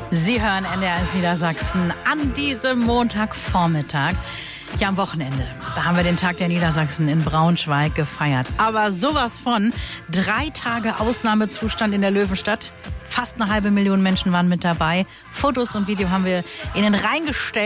Sie hören NDR Niedersachsen an diesem Montagvormittag. Ja, am Wochenende. Da haben wir den Tag der Niedersachsen in Braunschweig gefeiert. Aber sowas von 3 Tage Ausnahmezustand in der Löwenstadt. Fast 500.000 Menschen waren mit dabei. Fotos und Video haben wir Ihnen reingestellt.